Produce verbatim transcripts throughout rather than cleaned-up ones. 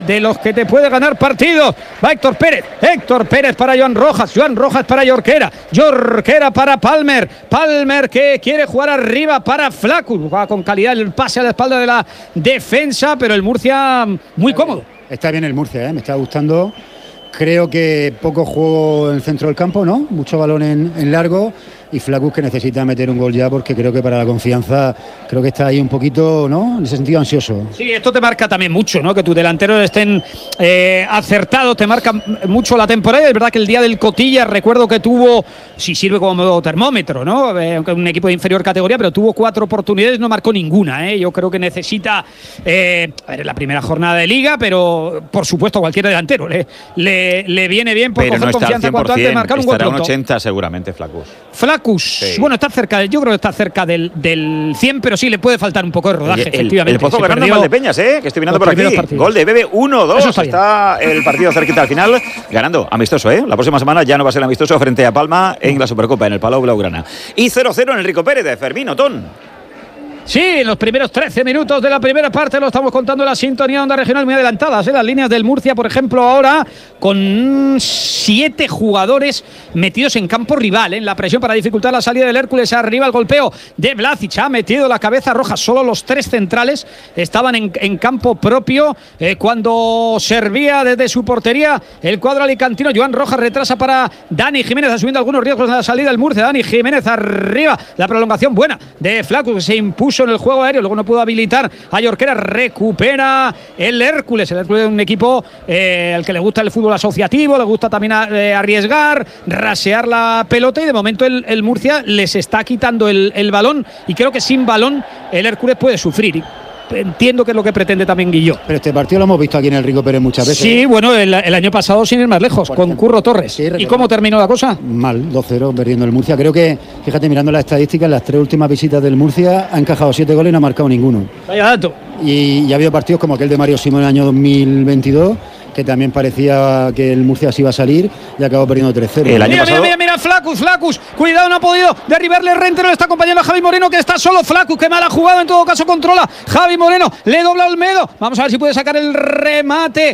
de los que te puede ganar partidos. Va Héctor Pérez, Héctor Pérez para Joan Rojas, Joan Rojas para Jorquera, Jorquera para Palmer, Palmer que quiere jugar arriba para Flacus, juega con calidad el pase a la espalda de la defensa, pero el Murcia muy está cómodo. Bien, está bien el Murcia, ¿eh? Me está gustando. Creo que poco juego en el centro del campo, ¿no? Mucho balón en, en largo, y Flacus que necesita meter un gol ya, porque creo que para la confianza creo que está ahí un poquito, ¿no? En ese sentido ansioso. Sí, esto te marca también mucho, ¿no? Que tus delanteros estén eh, acertados, te marca mucho la temporada. Es verdad que el día del Cotilla, recuerdo que tuvo, sí sirve como termómetro, ¿no? Eh, un equipo de inferior categoría, pero tuvo cuatro oportunidades, no marcó ninguna, ¿eh? Yo creo que necesita, eh, a ver, la primera jornada de Liga, pero por supuesto cualquier delantero le, le, le viene bien por pero coger no confianza cuanto antes de marcar un gol pronto. pronto. Un ochenta seguramente, Flacus. Flacus, sí. Bueno, está cerca, yo creo que está cerca del, del cien, pero sí le puede faltar un poco de rodaje, el, efectivamente. El Pozo ganando en Valdepeñas, ¿eh? Que estoy mirando por aquí. Partidos. Gol de Bebe uno dos. Está, está el partido cerquita al final. Ganando, amistoso, ¿eh? La próxima semana ya no va a ser amistoso frente a Palma en la Supercopa, en el Palau Blaugrana. Y cero cero en el Rico Pérez de Fermín Otón. Sí, en los primeros trece minutos de la primera parte lo estamos contando en la sintonía de Onda Regional muy adelantadas, ¿eh? Las líneas del Murcia, por ejemplo, ahora con siete jugadores metidos en campo rival, ¿eh? En la presión para dificultar la salida del Hércules arriba, el golpeo de Vlasic, ha metido la cabeza roja, solo los tres centrales estaban en, en campo propio eh, cuando servía desde su portería el cuadro alicantino. Joan Rojas retrasa para Dani Jiménez, asumiendo algunos riesgos en la salida del Murcia. Dani Jiménez arriba, la prolongación buena de Flacus, que se impuso en el juego aéreo, luego no pudo habilitar a Jorquera, recupera el Hércules, el Hércules es un equipo eh, al que le gusta el fútbol asociativo, le gusta también a, eh, arriesgar, rasear la pelota, y de momento el, el Murcia les está quitando el, el balón, y creo que sin balón el Hércules puede sufrir. Entiendo que es lo que pretende también Guilló. Pero este partido lo hemos visto aquí en el Rico Pérez muchas veces. Sí, bueno, el, el año pasado sin ir más lejos, con ejemplo, Curro Torres. Sí, ¿y cómo terminó la cosa? Mal, dos cero perdiendo el Murcia. Creo que, fíjate, mirando las estadísticas, las tres últimas visitas del Murcia ha encajado siete goles y no ha marcado ninguno. Vaya dato. Y, y ha habido partidos como aquel de Mario Simón en el año dos mil veintidós, que también parecía que el Murcia se iba a salir y acabó perdiendo tres cero. Mira, mira, mira, mira, Flacus, Flacus, cuidado, no ha podido derribarle Rente, no le está acompañando a Javi Moreno, que está solo. Flacus, que mal ha jugado, en todo caso controla Javi Moreno, le dobla a Olmedo, vamos a ver si puede sacar el remate.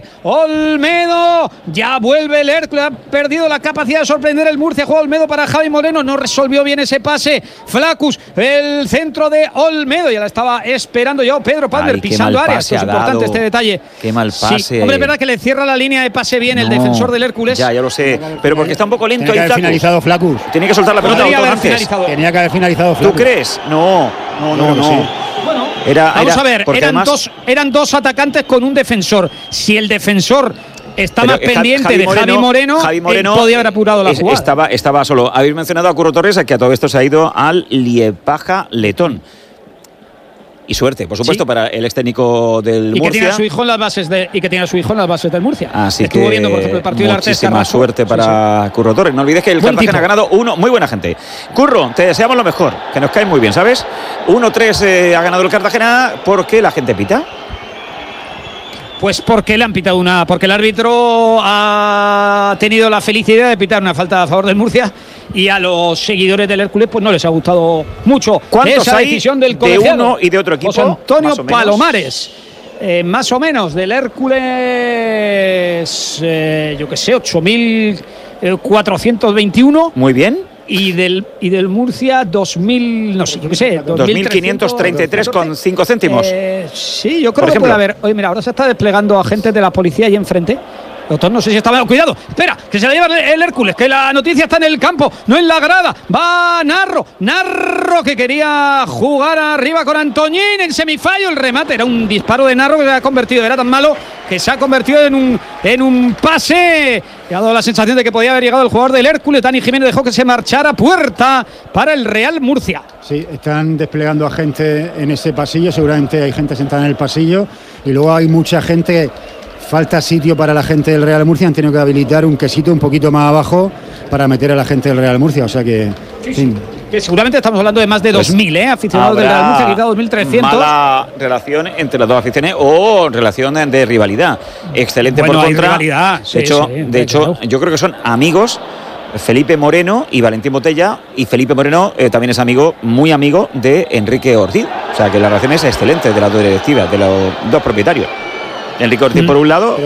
Olmedo, ya vuelve el Hércules, ha perdido la capacidad de sorprender el Murcia, juega Olmedo para Javi Moreno, no resolvió bien ese pase Flacus, el centro de Olmedo, ya la estaba esperando yo Pedro Palmer. Ay, pisando áreas, es importante este detalle. Qué mal pase. Sí, hombre, es verdad que le cierra la línea de pase bien no, el defensor del Hércules. Ya, ya lo sé, pero porque está un poco lento. Tenía que haber finalizado Flacus. Tiene que soltar la pelota Tenía, antes. finalizado. Tenía que haber finalizado Flacus. ¿Tú crees? No, no, no, no. Sí. Bueno, era, vamos era, a ver, eran, además, dos, eran dos atacantes con un defensor. Si el defensor está pero más pendiente Javi de Moreno, Javi Moreno, Javi Moreno él podía haber apurado la es, jugada. Estaba, estaba solo. Habéis mencionado a Curro Torres, que a todo esto se ha ido al Liepaja Letón. Y suerte, por supuesto, sí, para el ex técnico del y Murcia. Que tiene a su hijo en las bases de, y que tiene a su hijo en las bases del Murcia. Así Estuvo que viendo, por ejemplo, el partido del Artes. Muchísima suerte para sí, sí. Curro Torres. No olvides que el Buen Cartagena tipo. ha ganado uno. Muy buena gente. Curro, te deseamos lo mejor, que nos cae muy bien, ¿sabes? uno tres eh, ha ganado el Cartagena. ¿Por qué la gente pita? Pues porque le han pitado una. Porque el árbitro ha tenido la felicidad de pitar una falta a favor del Murcia, y a los seguidores del Hércules pues no les ha gustado mucho esa hay decisión del de colegiado uno y de otro equipo. José Antonio Palomares, eh, más o menos del Hércules, eh, yo qué sé, ocho mil cuatrocientos veintiuno. Muy bien. Y del, y del Murcia dos mil, no sé, yo qué sé, dos mil quinientos treinta y tres con cinco céntimos. Eh, sí, yo creo que puede haber. Oye, mira, ahora se está desplegando agentes de la policía ahí enfrente. Doctor, no sé si está mal. Cuidado, espera, que se la lleva el Hércules, que la noticia está en el campo, no en la grada. Va Narro, Narro que quería jugar arriba con Antoñín en semifallo. El remate era un disparo de Narro que se ha convertido, era tan malo que se ha convertido en un, en un pase. Y ha dado la sensación de que podía haber llegado el jugador del Hércules. Dani Jiménez dejó que se marchara. Puerta para el Real Murcia. Sí, están desplegando a gente en ese pasillo. Seguramente hay gente sentada en el pasillo. Y luego hay mucha gente. Falta sitio para la gente del Real Murcia. Han tenido que habilitar un quesito un poquito más abajo para meter a la gente del Real Murcia. O sea que. Sí, sí. Que seguramente estamos hablando de más de pues dos mil, ¿eh? Aficionados del Real Murcia, quizá dos mil trescientos. Mala relación entre las dos aficiones o relación de rivalidad. Excelente bueno, por contra. Rivalidad. Sí, de hecho, sí, de hecho claro. Yo creo que son amigos. Felipe Moreno y Valentín Botella, y Felipe Moreno eh, también es amigo, muy amigo de Enrique Ortiz. O sea que la relación es excelente de las dos directivas, de los dos propietarios. Enrique Ortiz mm. por un lado